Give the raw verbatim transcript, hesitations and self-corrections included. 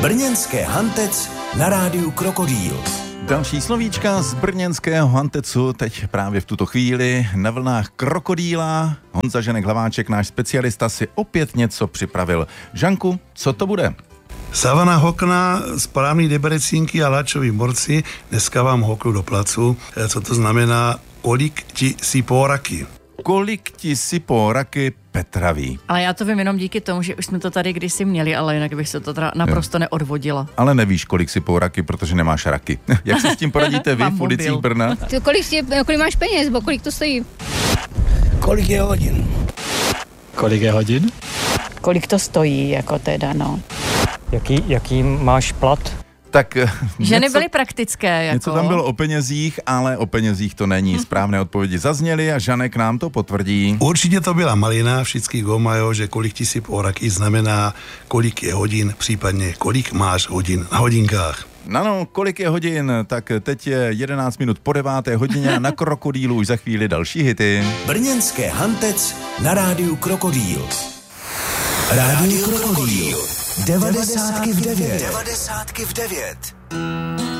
Brněnské Hantec na rádiu Krokodýl. Další slovíčka z brněnského Hantecu teď právě v tuto chvíli na vlnách Krokodýla. Honza Ženek Hlaváček, náš specialista, si opět něco připravil. Žanku, co to bude? Savana hokna, správný deberecínky a láčoví borci. Dneska vám hoknu do placu. Co to znamená? Kolik ti sypou raky? Kolik ti sypou raky Petra ví. Ale já to vím jenom díky tomu, že už jsme to tady kdysi měli, ale jinak bych se to teda naprosto neodvodila. Ale nevíš, kolik sypou raky, protože nemáš raky. Jak se s tím poradíte vy v ulicích Brna? Ty, kolik, si, kolik máš peněz, bo kolik to stojí? Kolik je hodin? Kolik je hodin? Kolik to stojí, jako teda, no. Jaký, jaký máš plat? Tak ženy byly praktické. Jako. Něco tam bylo o penězích, ale o penězích to není. Správné odpovědi zazněly a Žanek nám to potvrdí. Určitě to byla malina, všichni gomajo, že kolik ti sypou raky znamená, kolik je hodin, případně kolik máš hodin na hodinkách. No, no, kolik je hodin? Tak teď je jedenáct minut po deváté hodině a na Krokodýlu už za chvíli další hity. Brněnské Hantec na rádiu Krokodýl. Rádio Krokodýl. Devadesátky v devět. Devadesátky v devět.